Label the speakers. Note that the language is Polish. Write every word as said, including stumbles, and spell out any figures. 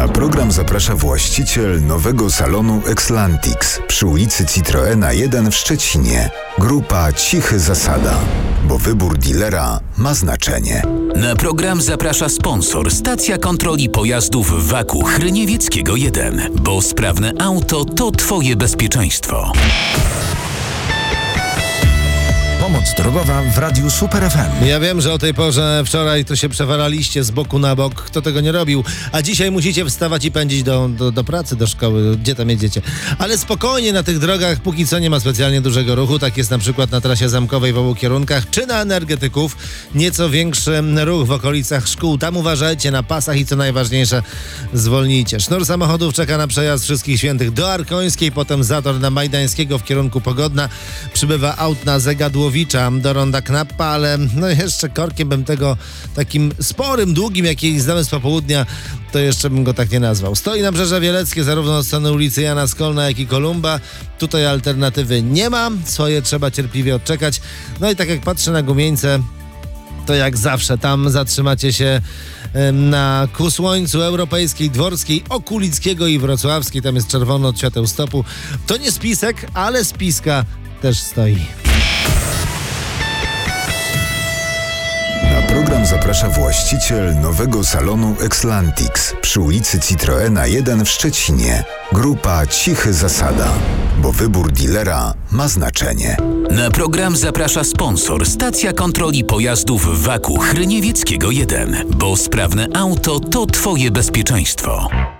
Speaker 1: Na program zaprasza właściciel nowego salonu Exlantix przy ulicy Citroena jeden w Szczecinie. Grupa Cichy Zasada, bo wybór dealera ma znaczenie.
Speaker 2: Na program zaprasza sponsor Stacja Kontroli Pojazdów Waku Chryniewieckiego jeden, bo sprawne auto to Twoje bezpieczeństwo.
Speaker 3: Pomoc drogowa w Radiu Super F M.
Speaker 4: Ja wiem, że o tej porze wczoraj to się przewalaliście z boku na bok. Kto tego nie robił? A dzisiaj musicie wstawać i pędzić do, do, do pracy, do szkoły. Gdzie tam jedziecie? Ale spokojnie, na tych drogach póki co nie ma specjalnie dużego ruchu. Tak jest na przykład na trasie zamkowej w obu kierunkach, czy na energetyków. Nieco większy ruch w okolicach szkół. Tam uważajcie na pasach i co najważniejsze, zwolnijcie. Sznur samochodów czeka na przejazd Wszystkich Świętych do Arkońskiej, potem zator na Majdańskiego w kierunku Pogodna. Przybywa aut na Zegadłowicza do ronda Knappa, ale no jeszcze korkiem bym tego takim sporym, długim, jaki znamy z popołudnia, to jeszcze bym go tak nie nazwał. Stoi Nabrzeże Wieleckie zarówno od strony ulicy Jana Skolna, jak i Kolumba. Tutaj alternatywy nie ma, swoje trzeba cierpliwie odczekać. No i tak jak patrzę na Gumieńce, to jak zawsze tam zatrzymacie się na ku słońcu Europejskiej, Dworskiej, Okulickiego i Wrocławskiej. Tam jest czerwono od świateł stopu. To nie spisek, ale spiska też stoi.
Speaker 1: Na program zaprasza właściciel nowego salonu Exlantix przy ulicy Citroena jeden w Szczecinie. Grupa Cichy Zasada, bo wybór dealera ma znaczenie.
Speaker 2: Na program zaprasza sponsor Stacja Kontroli Pojazdów Waku Chryniewieckiego jeden, bo sprawne auto to Twoje bezpieczeństwo.